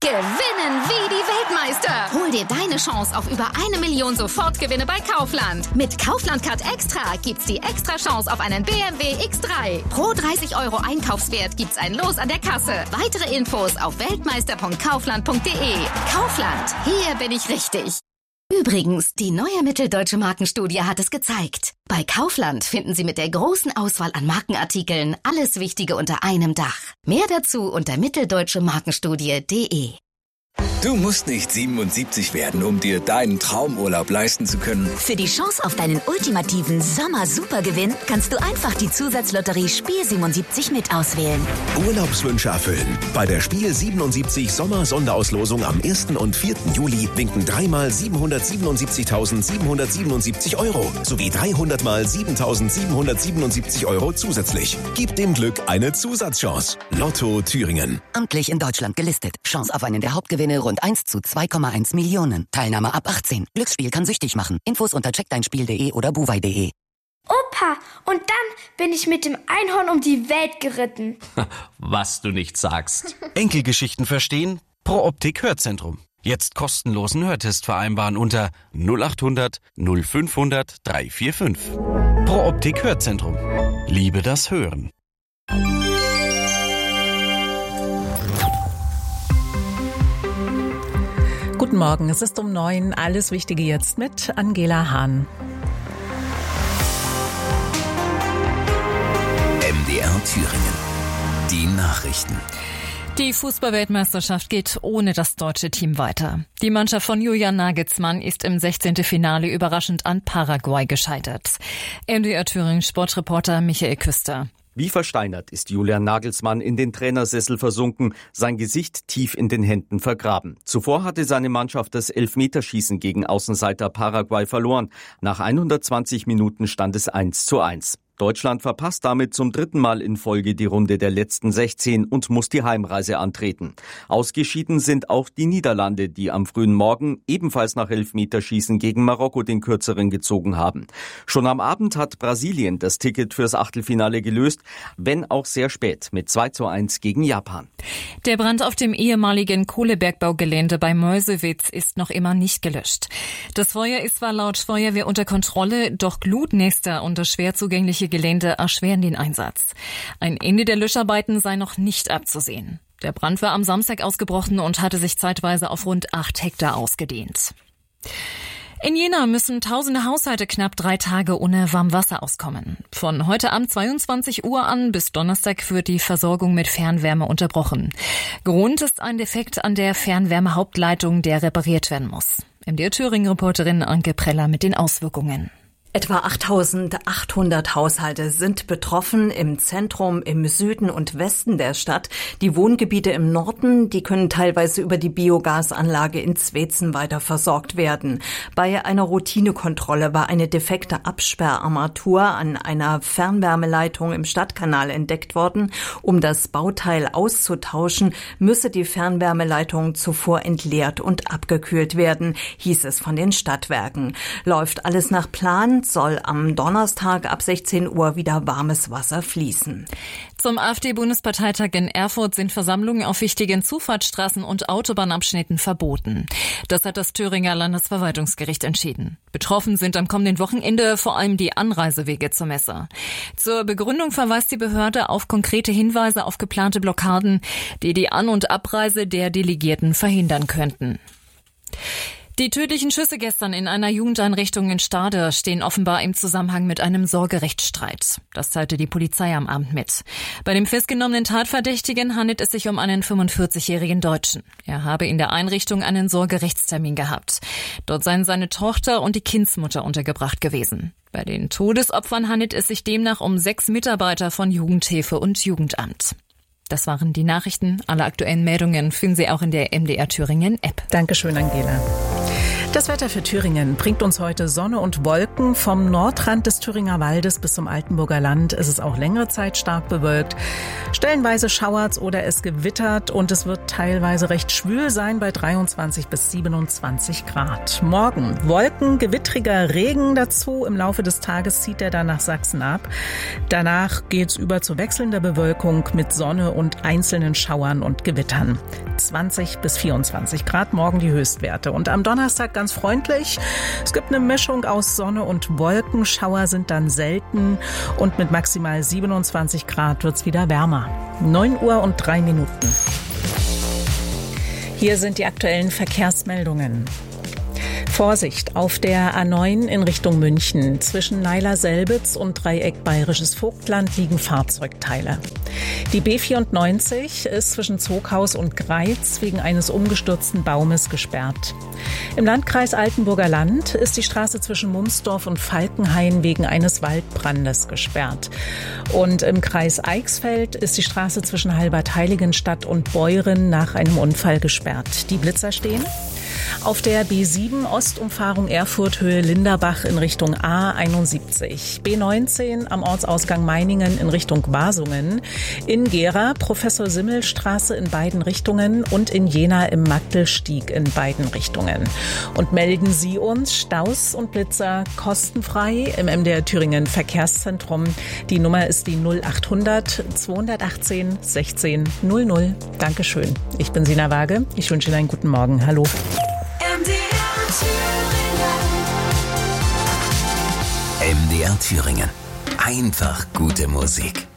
Gewinnen wie die Weltmeister. Hol dir deine Chance auf über 1 Million Sofortgewinne bei Kaufland. Mit Kaufland Card Extra gibt's die extra Chance auf einen BMW X3. Pro 30 € Einkaufswert gibt's ein Los an der Kasse. Weitere Infos auf weltmeister.kaufland.de. Kaufland, hier bin ich richtig. Übrigens, die neue Mitteldeutsche Markenstudie hat es gezeigt. Bei Kaufland finden Sie mit der großen Auswahl an Markenartikeln alles Wichtige unter einem Dach. Mehr dazu unter mitteldeutschemarkenstudie.de. Du musst nicht 77 werden, um dir deinen Traumurlaub leisten zu können. Für die Chance auf deinen ultimativen Sommer-Supergewinn kannst du einfach die Zusatzlotterie Spiel 77 mit auswählen. Urlaubswünsche erfüllen. Bei der Spiel 77 Sommer-Sonderauslosung am 1. und 4. Juli winken 3-mal 777.777 € sowie 300-mal 7.777 € zusätzlich. Gib dem Glück eine Zusatzchance. Lotto Thüringen. Amtlich in Deutschland gelistet. Chance auf einen der Hauptgewinne rund 1 zu 2,1 Millionen. Teilnahme ab 18. Glücksspiel kann süchtig machen. Infos unter checkdeinspiel.de oder buwei.de. Opa, und dann bin ich mit dem Einhorn um die Welt geritten. Was du nicht sagst. Enkelgeschichten verstehen? Pro Optik Hörzentrum. Jetzt kostenlosen Hörtest vereinbaren unter 0800 0500 345. Pro Optik Hörzentrum. Liebe das Hören. Guten Morgen, es ist um 9. Alles Wichtige jetzt mit Angela Hahn. MDR Thüringen. Die Nachrichten. Die Fußball-Weltmeisterschaft geht ohne das deutsche Team weiter. Die Mannschaft von Julian Nagelsmann ist im 16. Finale überraschend an Paraguay gescheitert. MDR Thüringen Sportreporter Michael Küster. Wie versteinert ist Julian Nagelsmann in den Trainersessel versunken, sein Gesicht tief in den Händen vergraben. Zuvor hatte seine Mannschaft das Elfmeterschießen gegen Außenseiter Paraguay verloren. Nach 120 Minuten stand es 1:1. Deutschland verpasst damit zum 3. Mal in Folge die Runde der letzten 16 und muss die Heimreise antreten. Ausgeschieden sind auch die Niederlande, die am frühen Morgen ebenfalls nach Elfmeterschießen gegen Marokko den kürzeren gezogen haben. Schon am Abend hat Brasilien das Ticket fürs Achtelfinale gelöst, wenn auch sehr spät mit 2:1 gegen Japan. Der Brand auf dem ehemaligen Kohlebergbaugelände bei Meuselwitz ist noch immer nicht gelöscht. Das Feuer ist zwar laut Feuerwehr unter Kontrolle, doch Glutnester und das schwer zugängliche Gelände erschweren den Einsatz. Ein Ende der Löscharbeiten sei noch nicht abzusehen. Der Brand war am Samstag ausgebrochen und hatte sich zeitweise auf rund 8 Hektar ausgedehnt. In Jena müssen tausende Haushalte knapp 3 Tage ohne Warmwasser auskommen. Von heute Abend 22 Uhr an bis Donnerstag wird die Versorgung mit Fernwärme unterbrochen. Grund ist ein Defekt an der Fernwärmehauptleitung, der repariert werden muss. MDR Thüringen-Reporterin Anke Preller mit den Auswirkungen. Etwa 8.800 Haushalte sind betroffen im Zentrum, im Süden und Westen der Stadt. Die Wohngebiete im Norden, die können teilweise über die Biogasanlage in Zwetzen weiter versorgt werden. Bei einer Routinekontrolle war eine defekte Absperrarmatur an einer Fernwärmeleitung im Stadtkanal entdeckt worden. Um das Bauteil auszutauschen, müsse die Fernwärmeleitung zuvor entleert und abgekühlt werden, hieß es von den Stadtwerken. Läuft alles nach Plan, soll am Donnerstag ab 16 Uhr wieder warmes Wasser fließen. Zum AfD-Bundesparteitag in Erfurt sind Versammlungen auf wichtigen Zufahrtsstraßen und Autobahnabschnitten verboten. Das hat das Thüringer Landesverwaltungsgericht entschieden. Betroffen sind am kommenden Wochenende vor allem die Anreisewege zur Messe. Zur Begründung verweist die Behörde auf konkrete Hinweise auf geplante Blockaden, die die An- und Abreise der Delegierten verhindern könnten. Die tödlichen Schüsse gestern in einer Jugendeinrichtung in Stade stehen offenbar im Zusammenhang mit einem Sorgerechtsstreit. Das teilte die Polizei am Abend mit. Bei dem festgenommenen Tatverdächtigen handelt es sich um einen 45-jährigen Deutschen. Er habe in der Einrichtung einen Sorgerechtstermin gehabt. Dort seien seine Tochter und die Kindsmutter untergebracht gewesen. Bei den Todesopfern handelt es sich demnach um 6 Mitarbeiter von Jugendhilfe und Jugendamt. Das waren die Nachrichten. Alle aktuellen Meldungen finden Sie auch in der MDR Thüringen App. Dankeschön, Angela. Das Wetter für Thüringen bringt uns heute Sonne und Wolken. Vom Nordrand des Thüringer Waldes bis zum Altenburger Land ist es auch längere Zeit stark bewölkt. Stellenweise schauert's oder es gewittert und es wird teilweise recht schwül sein bei 23 bis 27 Grad. Morgen Wolken, gewittriger Regen dazu. Im Laufe des Tages zieht er dann nach Sachsen ab. Danach geht's über zu wechselnder Bewölkung mit Sonne und einzelnen Schauern und Gewittern. 20 bis 24 Grad morgen die Höchstwerte. Und am Donnerstag ganz freundlich. Es gibt eine Mischung aus Sonne und Wolken. Schauer sind dann selten und mit maximal 27 Grad wird's wieder wärmer. 9:03 Uhr. Hier sind die aktuellen Verkehrsmeldungen. Vorsicht, auf der A9 in Richtung München. Zwischen Naila-Selbitz und Dreieck Bayerisches Vogtland liegen Fahrzeugteile. Die B94 ist zwischen Zoghaus und Greiz wegen eines umgestürzten Baumes gesperrt. Im Landkreis Altenburger Land ist die Straße zwischen Mumsdorf und Falkenhain wegen eines Waldbrandes gesperrt. Und im Kreis Eichsfeld ist die Straße zwischen Halbert-Heiligenstadt und Beuren nach einem Unfall gesperrt. Die Blitzer stehen. Auf der B7 Ostumfahrung Erfurt-Höhe Linderbach in Richtung A71. B19 am Ortsausgang Meiningen in Richtung Wasungen. In Gera Professor-Simmel-Straße in beiden Richtungen und in Jena im Magdelstieg in beiden Richtungen. Und melden Sie uns Staus und Blitzer kostenfrei im MDR Thüringen Verkehrszentrum. Die Nummer ist die 0800 218 16 00. Dankeschön. Ich bin Sina Waage. Ich wünsche Ihnen einen guten Morgen. Hallo. MDR Thüringen. Einfach gute Musik.